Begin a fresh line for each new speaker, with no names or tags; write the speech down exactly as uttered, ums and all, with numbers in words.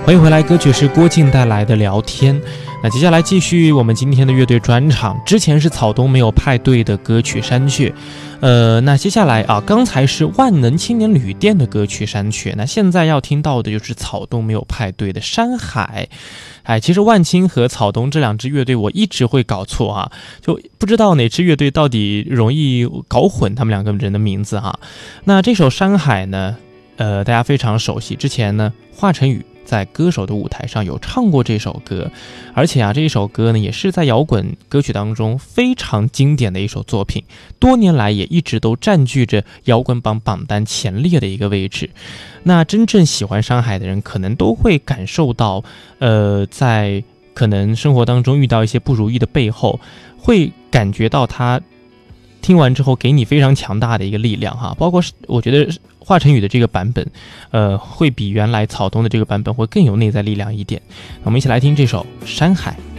欢迎回来，歌曲是郭靖带来的聊天。那接下来继续我们今天的乐队专场，之前是草东没有派对的歌曲山雀，呃，那接下来啊，刚才是万能青年旅店的歌曲山雀，那现在要听到的就是草东没有派对的山海。哎，其实万青和草东这两支乐队我一直会搞错啊，就不知道哪支乐队到底容易搞混他们两个人的名字哈。那这首山海呢，呃，大家非常熟悉，之前呢华晨宇在歌手的舞台上有唱过这首歌，而且啊这一首歌呢也是在摇滚歌曲当中非常经典的一首作品，多年来也一直都占据着摇滚榜榜单前列的一个位置。那真正喜欢山海的人可能都会感受到，呃在可能生活当中遇到一些不如意的背后，会感觉到他听完之后给你非常强大的一个力量哈，包括我觉得华晨宇的这个版本，呃，会比原来草东的这个版本会更有内在力量一点。我们一起来听这首《山海》。